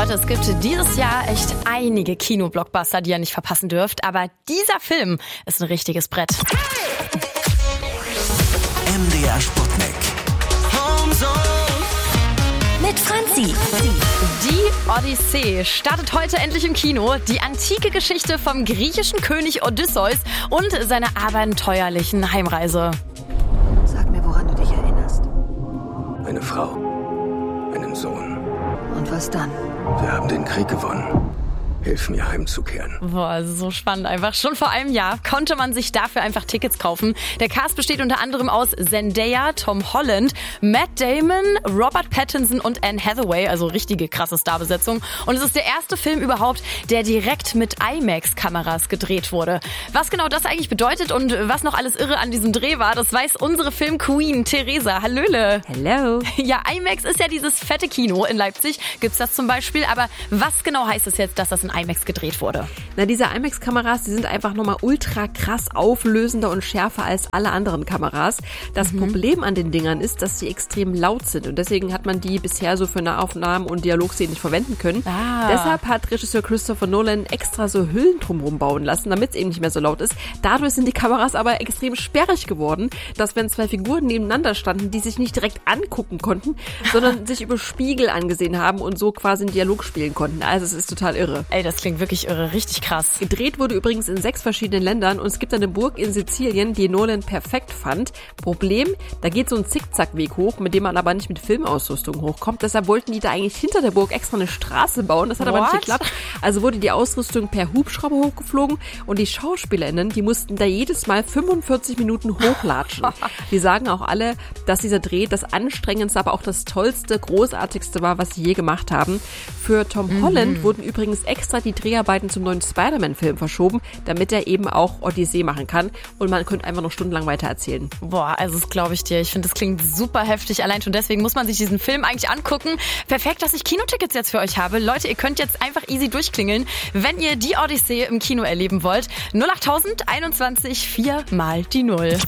Leute, es gibt dieses Jahr echt einige Kino-Blockbuster, die ihr nicht verpassen dürft. Aber dieser Film ist ein richtiges Brett. MDR Sputnik. Mit Franzi. Die Odyssee startet heute endlich im Kino. Die antike Geschichte vom griechischen König Odysseus und seiner abenteuerlichen Heimreise. Sag mir, woran du dich erinnerst. Eine Frau, einen Sohn. Und was dann? Wir haben den Krieg gewonnen. Hilf mir heimzukehren. Boah, so spannend einfach. Schon vor einem Jahr konnte man sich dafür einfach Tickets kaufen. Der Cast besteht unter anderem aus Zendaya, Tom Holland, Matt Damon, Robert Pattinson und Anne Hathaway. Also richtige krasse Starbesetzung. Und es ist der erste Film überhaupt, der direkt mit IMAX-Kameras gedreht wurde. Was genau das eigentlich bedeutet und was noch alles irre an diesem Dreh war, das weiß unsere Film-Queen Theresa. Hallöle. Hello. Ja, IMAX ist ja dieses fette Kino in Leipzig. Gibt's das zum Beispiel. Aber was genau heißt es jetzt, dass das in IMAX gedreht wurde? Na, diese IMAX-Kameras, die sind einfach nochmal ultra krass auflösender und schärfer als alle anderen Kameras. Das Problem an den Dingern ist, dass sie extrem laut sind und deswegen hat man die bisher so für Nahaufnahmen und Dialogszenen nicht verwenden können. Deshalb hat Regisseur Christopher Nolan extra so Hüllen drumherum bauen lassen, damit es eben nicht mehr so laut ist. Dadurch sind die Kameras aber extrem sperrig geworden, dass wenn zwei Figuren nebeneinander standen, die sich nicht direkt angucken konnten, sondern sich über Spiegel angesehen haben und so quasi einen Dialog spielen konnten. Also es ist total irre. Ey, das klingt wirklich irre, richtig krass. Gedreht wurde übrigens in 6 verschiedenen Ländern und es gibt eine Burg in Sizilien, die Nolan perfekt fand. Problem, da geht so ein Zickzackweg hoch, mit dem man aber nicht mit Filmausrüstung hochkommt. Deshalb wollten die da eigentlich hinter der Burg extra eine Straße bauen. Das hat aber nicht geklappt. Also wurde die Ausrüstung per Hubschrauber hochgeflogen und die SchauspielerInnen, die mussten da jedes Mal 45 Minuten hochlatschen. Die sagen auch alle, dass dieser Dreh das anstrengendste, aber auch das tollste, großartigste war, was sie je gemacht haben. Für Tom Holland wurden übrigens extra die Dreharbeiten zum neuen Spider-Man-Film verschoben, damit er eben auch Odyssee machen kann und man könnte einfach noch stundenlang weiter erzählen. Boah, also das glaube ich dir. Ich finde, das klingt super heftig. Allein schon deswegen muss man sich diesen Film eigentlich angucken. Perfekt, dass ich Kinotickets jetzt für euch habe. Leute, ihr könnt jetzt einfach easy durchklingeln, wenn ihr die Odyssee im Kino erleben wollt. 08000 21 4 mal die 0.